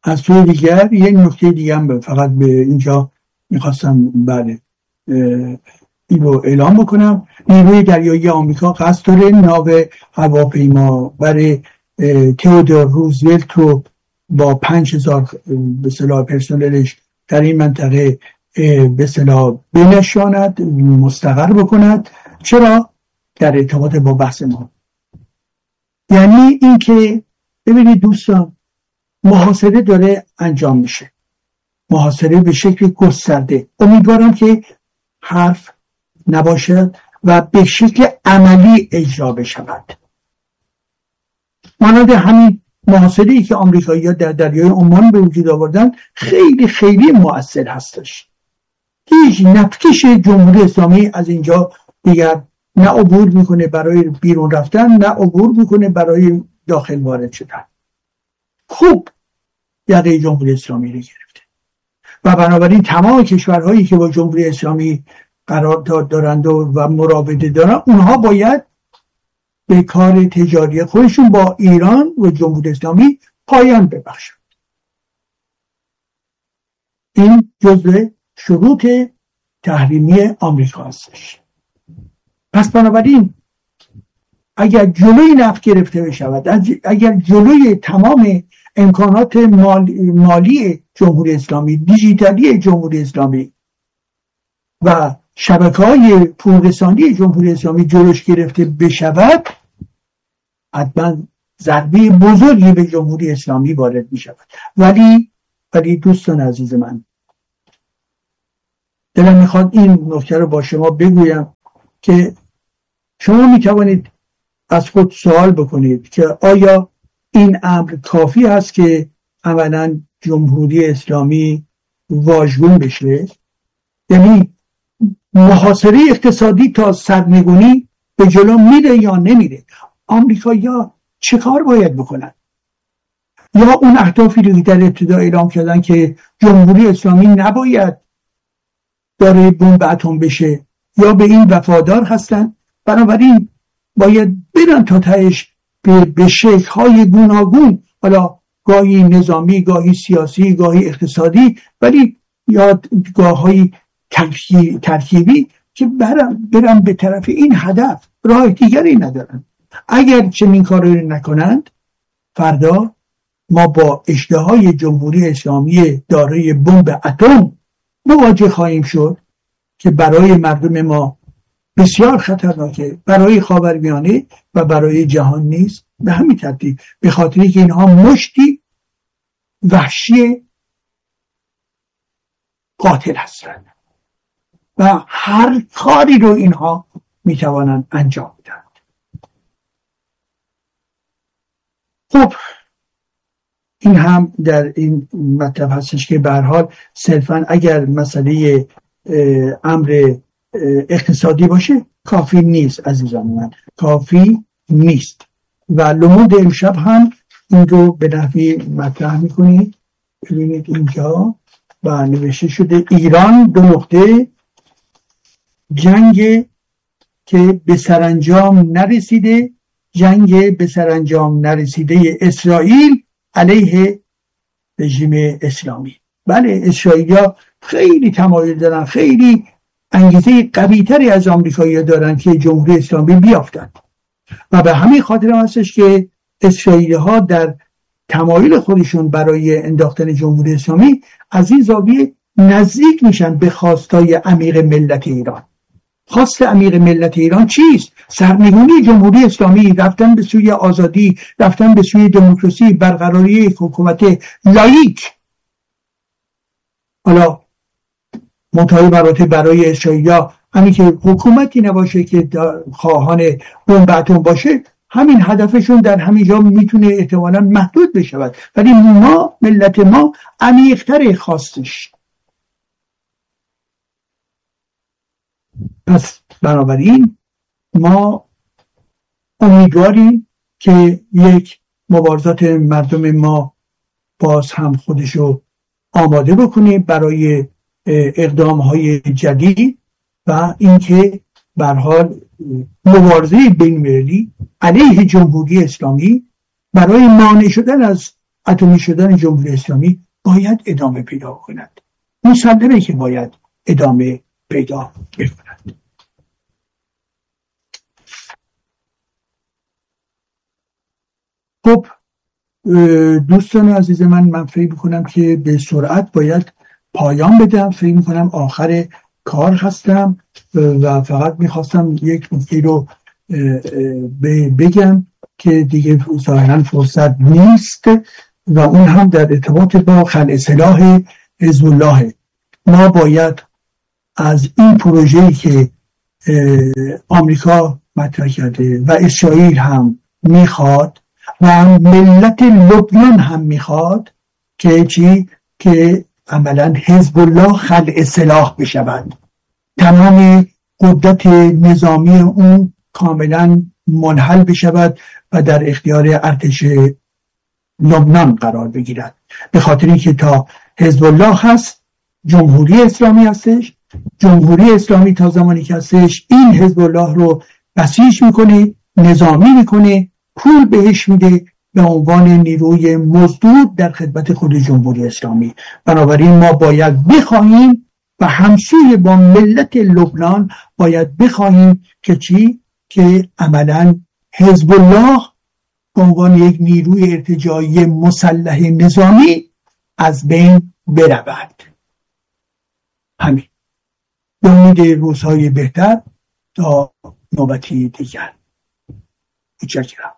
از سوی دیگر یک نکته دیگه هم فقط به اینجا میخواستم این رو اعلام بکنم. نیروی دریایی آمریکا قصد داره ناو هواپیما برای تئودور روزولت رو با 5000 به اصطلاح پرسنلش در این منطقه به اصطلاح بنشاند، مستقر بکند. چرا؟ در ارتباط با بحث ما. یعنی این که ببینید دوستان، محاصره داره انجام میشه، محاصره به شکل گسترده. امیدوارم که حرف نباشد و به شکل عملی اجرا بشود. مانند همین محاصره‌ای که آمریکایی‌ها در دریای عمان به وجود آوردن خیلی خیلی مؤثر هستش. هیچ نفکش جمهوری اسلامی از اینجا دیگر نه عبور میکنه برای بیرون رفتن، نه عبور میکنه برای داخل وارد شدن. خوب یقه جمهوری اسلامی رو گرفته و بنابراین تمام کشورهایی که با جمهوری اسلامی قرارداد دارند و مراوده دارند، اونها باید به کار تجاری خودشون با ایران و جمهوری اسلامی پایان ببخشند. این جزء شروط تحریمی آمریکا هستش. پس بنابراین اگر جلوی نفت گرفته بشود، اگر جلوی تمام امکانات مالی جمهوری اسلامی، دیجیتالی جمهوری اسلامی و شبکه‌های پولرسانی جمهوری اسلامی جلوش گرفته بشود، حتما ضربه بزرگی به جمهوری اسلامی وارد می شود. ولی دوستان عزیز من، دلم میخواد این نکته رو با شما بگویم که شما می توانید از خود سوال بکنید که آیا این امر کافی است که عملاً جمهوری اسلامی واژگون بشه؟ یعنی محاصره اقتصادی تا سرنگونی به جلو میره یا نمیره؟ آمریکایی‌ها چه کار باید بکنن؟ یا اون اهدافی رو در ابتدا اعلام کردن که جمهوری اسلامی نباید دارای بمب اتم بشه، یا به این وفادار هستن؟ بنابراین باید برن تا تهش به شکل‌های گوناگون، حالا گاهی نظامی، گاهی سیاسی، گاهی اقتصادی، ولی یادگاه‌های ترکیبی که برن به طرف این هدف. راه دیگری ندارن. اگر چنین کاری نکنند، فردا ما با اشتهای جمهوری اسلامی دارای بمب اتم مواجه خواهیم شد که برای مردم ما بسیار خطرناکه، برای خاورمیانه و برای جهان نیست. به همین ترتیب، به خاطری که اینها مشتی وحشی قاتل هستند و هر کاری رو اینها میتوانند انجام بدن. خب این هم در این مطلب هستش که به هر حال صرفا اگر مسئله امر اقتصادی باشه کافی نیست عزیزان من، کافی نیست. و لمود امشب هم این رو به نحوی مطرح میکنید. ببینید اینجا و نوشته شده ایران 2 نقطه جنگ که به سرانجام نرسیده، جنگ به سرانجام نرسیده اسرائیل علیه رژیم اسلامی. بله، اسرائیلیا خیلی تمایل دارن، خیلی انگیزه قوی تری از آمریکایی‌ها دارن که جمهوری اسلامی بیافتند و به همین خاطر هم هستش که اسرائیلی‌ها در تمایل خودشون برای انداختن جمهوری اسلامی از این زاویه نزدیک میشن به خواستای عمیق ملت ایران. خواست عمیق ملت ایران چیست؟ سرنگونی جمهوری اسلامی، رفتن به سوی آزادی، رفتن به سوی دموکراسی، برقراری حکومت لاییک. حالا منتهای مراتب برای اسرائیلیا همین که حکومتی نباشه که خواهان بمب اتم باشه، همین هدفشون در همینجا میتونه احتمالاً محدود بشود. ولی ما، ملت ما، عمیق‌تر خواستش. پس بنابراین ما امیدواریم که یک مبارزات مردم ما باز هم خودشو آماده بکنه برای اقدام‌های جدید و اینکه به هر حال مبارزه بین‌المللی علیه جمهوری اسلامی برای مانع شدن از اتمی شدن جمهوری اسلامی باید ادامه پیدا کند، مسلمه که باید ادامه پیدا کند. خب دوستان عزیز من فکر میکنم که به سرعت باید پایان بدم. فکر میکنم آخر کار هستم و فقط میخواستم یک نکته رو بگم که دیگه ظاهرا فرصت نیست و اون هم در ارتباط با خلع سلاح حزب الله. ما باید از این پروژه‌ای که آمریکا مطرح کرده و اسرائیل هم میخواد و ملت لبنان هم میخواد که چی؟ که عملا حزب الله خلع سلاح بشود، تمام قدرت نظامی اون کاملا منحل بشود و در اختیار ارتش لبنان قرار بگیرد. به خاطر اینکه تا حزب الله هست جمهوری اسلامی هستش، جمهوری اسلامی تا زمانی که هستش این حزب الله رو بسیج میکنه، نظامی میکنه، پول بهش میده به عنوان نیروی مزدور در خدمت خود جمهوری اسلامی. بنابراین ما باید بخواهیم و همسوی با ملت لبنان باید بخواهیم که چی؟ که عملا حزب الله به عنوان یک نیروی ارتجاعی مسلح نظامی از بین برود. همین. به امید روزهای بهتر تا نوبتی دیگر. متشکرم.